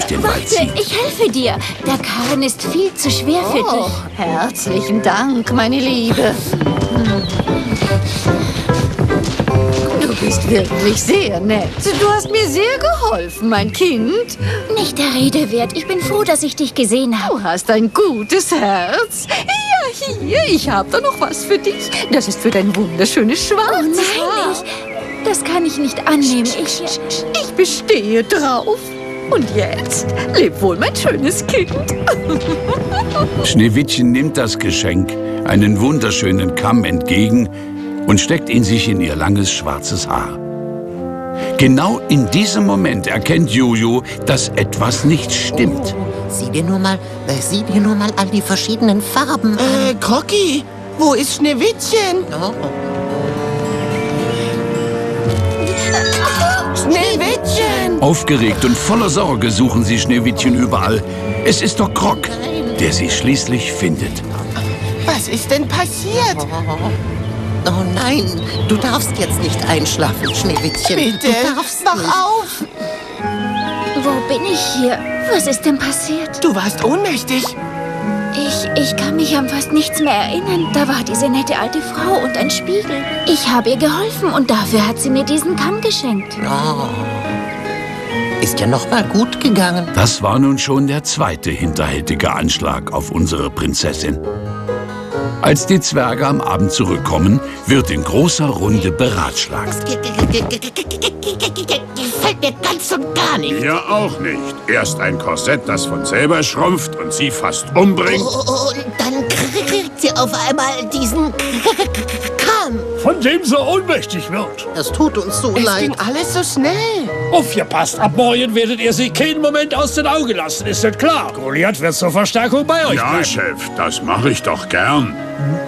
durch den Wald zieht. Ich helfe dir. Der Karren ist viel zu schwer für dich. Herzlichen Dank, meine Liebe. Du bist wirklich sehr nett. Du hast mir sehr geholfen, mein Kind. Nicht der Rede wert. Ich bin froh, dass ich dich gesehen habe. Du hast ein gutes Herz. Ja, hier, ich habe da noch was für dich. Das ist für dein wunderschönes schwarzes Haar. Das kann ich nicht annehmen. Ich bestehe drauf. Und jetzt, leb wohl, mein schönes Kind. Schneewittchen nimmt das Geschenk, einen wunderschönen Kamm, entgegen und steckt ihn sich in ihr langes schwarzes Haar. Genau in diesem Moment erkennt Jojo, dass etwas nicht stimmt. Sieh dir nur mal all die verschiedenen Farben an. Crocky, wo ist Schneewittchen? Oh. Schneewittchen! Aufgeregt und voller Sorge suchen sie Schneewittchen überall. Es ist doch Croc, der sie schließlich findet. Was ist denn passiert? Oh nein, du darfst jetzt nicht einschlafen, Schneewittchen. Bitte, Du darfst wach nicht. auf! Wo bin ich hier? Was ist denn passiert? Du warst ohnmächtig. Ich kann mich an fast nichts mehr erinnern. Da war diese nette alte Frau und ein Spiegel. Ich habe ihr geholfen und dafür hat sie mir diesen Kamm geschenkt. Oh. Ist ja noch mal gut gegangen. Das war nun schon der zweite hinterhältige Anschlag auf unsere Prinzessin. Als die Zwerge am Abend zurückkommen, wird in großer Runde beratschlagt. Gefällt mir ganz und gar nicht. Mir auch nicht. Erst ein Korsett, das von selber schrumpft und sie fast umbringt. Und dann kriegt sie auf einmal diesen Kamm. Von dem sie ohnmächtig wird. Das tut uns so Es leid. ging alles so schnell. Aufgepasst, ab morgen werdet ihr sie keinen Moment aus den Augen lassen, ist das klar? Goliath wird zur Verstärkung bei euch Ja, bleiben. Chef, das mache ich doch gern.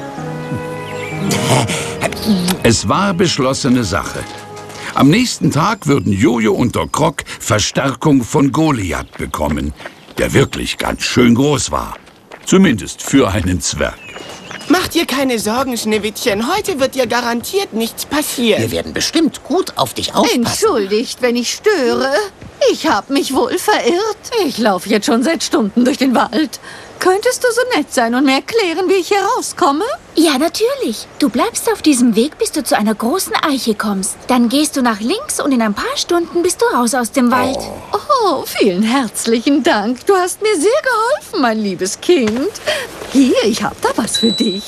Es war beschlossene Sache. Am nächsten Tag würden Jojo und der Croc Verstärkung von Goliath bekommen, der wirklich ganz schön groß war. Zumindest für einen Zwerg. Mach dir keine Sorgen, Schneewittchen. Heute wird dir garantiert nichts passieren. Wir werden bestimmt gut auf dich aufpassen. Entschuldigt, wenn ich störe. Ich habe mich wohl verirrt. Ich laufe jetzt schon seit Stunden durch den Wald. Könntest du so nett sein und mir erklären, wie ich hier rauskomme? Ja, natürlich. Du bleibst auf diesem Weg, bis du zu einer großen Eiche kommst. Dann gehst du nach links und in ein paar Stunden bist du raus aus dem Wald. Oh, vielen herzlichen Dank. Du hast mir sehr geholfen, mein liebes Kind. Hier, ich habe da was für dich.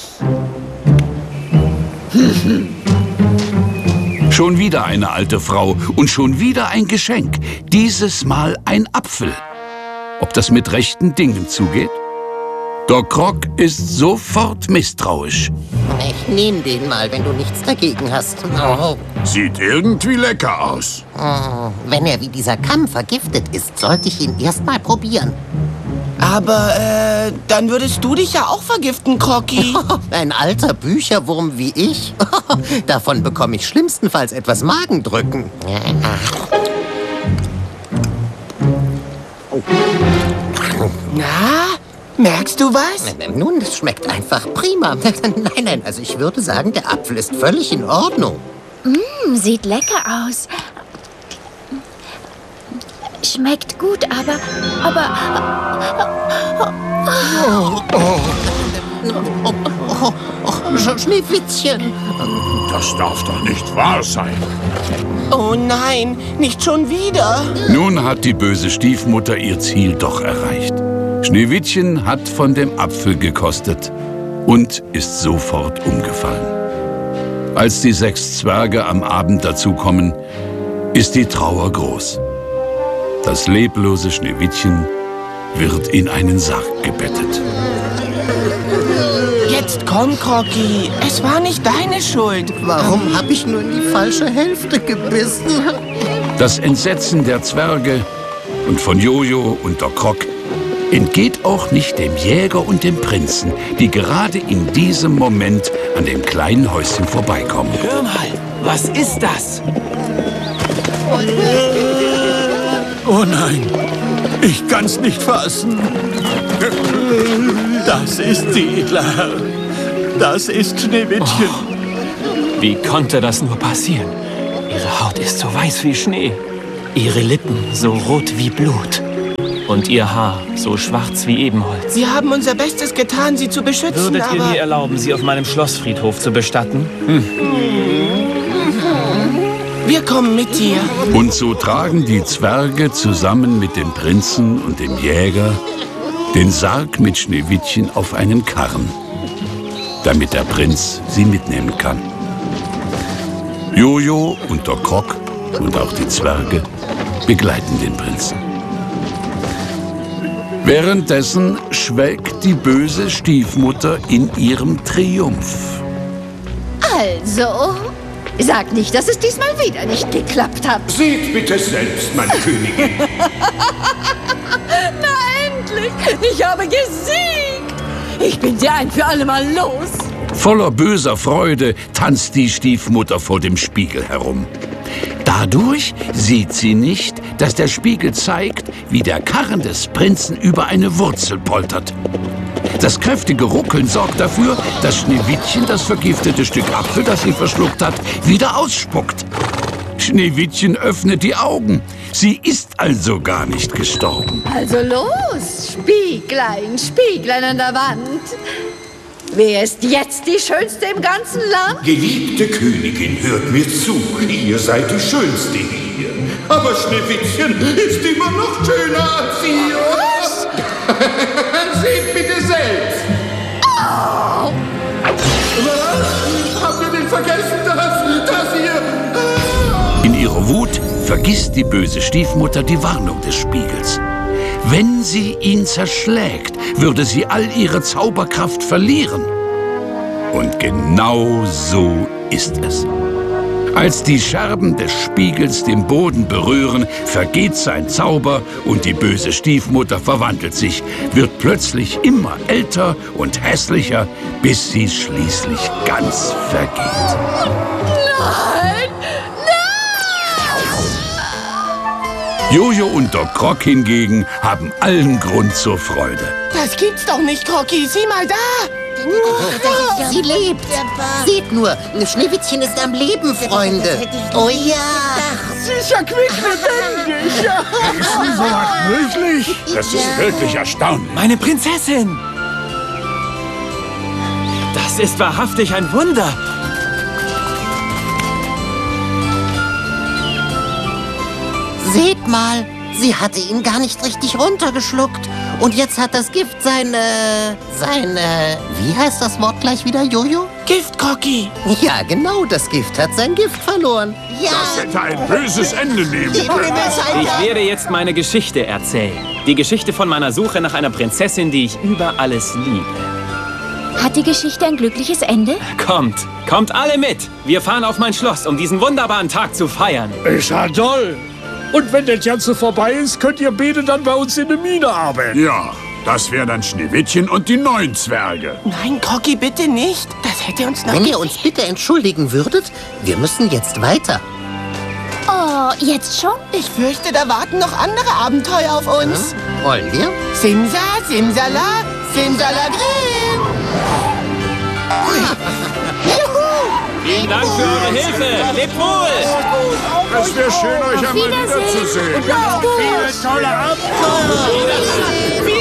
Schon wieder eine alte Frau und schon wieder ein Geschenk. Dieses Mal ein Apfel. Ob das mit rechten Dingen zugeht? Der Croc ist sofort misstrauisch. Ich nehme den mal, wenn du nichts dagegen hast. Oh. Sieht irgendwie lecker aus. Wenn er wie dieser Kamm vergiftet ist, sollte ich ihn erst mal probieren. Aber, dann würdest du dich ja auch vergiften, Crocky. Ein alter Bücherwurm wie ich? Davon bekomme ich schlimmstenfalls etwas Magendrücken. Na, merkst du was? Nun, es schmeckt einfach prima. Nein, also ich würde sagen, der Apfel ist völlig in Ordnung. Sieht lecker aus. Schmeckt gut, aber... Schneewittchen. Das darf doch nicht wahr sein. Oh nein, nicht schon wieder. Nun hat die böse Stiefmutter ihr Ziel doch erreicht. Schneewittchen hat von dem Apfel gekostet und ist sofort umgefallen. Als die 6 Zwerge am Abend dazukommen, ist die Trauer groß. Das leblose Schneewittchen wird in einen Sarg gebettet. Jetzt komm, Crocky. Es war nicht deine Schuld. Warum habe ich nur in die falsche Hälfte gebissen? Das Entsetzen der Zwerge und von Jojo und der Croc entgeht auch nicht dem Jäger und dem Prinzen, die gerade in diesem Moment an dem kleinen Häuschen vorbeikommen. Hör mal, was ist das? Oh nein, ich kann's nicht fassen. Das ist sie, edler Herr. Das ist Schneewittchen. Wie konnte das nur passieren? Ihre Haut ist so weiß wie Schnee. Ihre Lippen so rot wie Blut. Und ihr Haar, so schwarz wie Ebenholz. Wir haben unser Bestes getan, sie zu beschützen, Würdet ihr aber... mir erlauben, sie auf meinem Schlossfriedhof zu bestatten? Wir kommen mit dir. Und so tragen die Zwerge zusammen mit dem Prinzen und dem Jäger den Sarg mit Schneewittchen auf einen Karren, damit der Prinz sie mitnehmen kann. Jojo und der Krok und auch die Zwerge begleiten den Prinzen. Währenddessen schwelgt die böse Stiefmutter in ihrem Triumph. Also, sag nicht, dass es diesmal wieder nicht geklappt hat. Seht bitte selbst, meine Königin. Na endlich! Ich habe gesiegt! Ich bin sie ein für alle Mal los. Voller böser Freude tanzt die Stiefmutter vor dem Spiegel herum. Dadurch sieht sie nicht, dass der Spiegel zeigt, wie der Karren des Prinzen über eine Wurzel poltert. Das kräftige Ruckeln sorgt dafür, dass Schneewittchen das vergiftete Stück Apfel, das sie verschluckt hat, wieder ausspuckt. Schneewittchen öffnet die Augen. Sie ist also gar nicht gestorben. Also los, Spieglein, Spieglein an der Wand. Wer ist jetzt die Schönste im ganzen Land? Geliebte Königin, hört mir zu. Ihr seid die Schönste hier. Aber Schneewittchen ist immer noch schöner als ihr. Was? Seht bitte selbst. Oh. Was? Habt ihr denn vergessen, dass ihr... In ihrer Wut vergisst die böse Stiefmutter die Warnung des Spiegels. Wenn sie ihn zerschlägt, würde sie all ihre Zauberkraft verlieren. Und genau so ist es. Als die Scherben des Spiegels den Boden berühren, vergeht sein Zauber und die böse Stiefmutter verwandelt sich, wird plötzlich immer älter und hässlicher, bis sie schließlich ganz vergeht. Nein! Jojo und der Krok hingegen haben allen Grund zur Freude. Das gibt's doch nicht, Crocky. Sieh mal da. Sie lebt. Seht nur, Schneewittchen ist am Leben, Freunde. Oh ja. Sie ist ja quicklebendig. Ist denn so was möglich? Das ist wirklich erstaunlich. Meine Prinzessin! Das ist wahrhaftig ein Wunder. Seht mal, sie hatte ihn gar nicht richtig runtergeschluckt. Und jetzt hat das Gift wie heißt das Wort gleich wieder, Jojo? Gift, Crocky. Ja, genau, das Gift hat sein Gift verloren. Ja. Das hätte ein böses Ende nehmen können. Ich werde jetzt meine Geschichte erzählen. Die Geschichte von meiner Suche nach einer Prinzessin, die ich über alles liebe. Hat die Geschichte ein glückliches Ende? Kommt alle mit. Wir fahren auf mein Schloss, um diesen wunderbaren Tag zu feiern. Ist ja toll. Und wenn das Ganze vorbei ist, könnt ihr beide dann bei uns in der Mine arbeiten. Ja, das wären dann Schneewittchen und die 9 Zwerge. Nein, Crocky, bitte nicht. Das hätte uns noch... Wenn ihr uns bitte entschuldigen würdet, wir müssen jetzt weiter. Oh, jetzt schon? Ich fürchte, da warten noch andere Abenteuer auf uns. Wollen wir? Simsa, Simsala, Simsalagrim. Vielen Dank für eure Hilfe. Lebt wohl. Es wäre schön, euch einmal wiederzusehen. Viele tolle Abenteuer.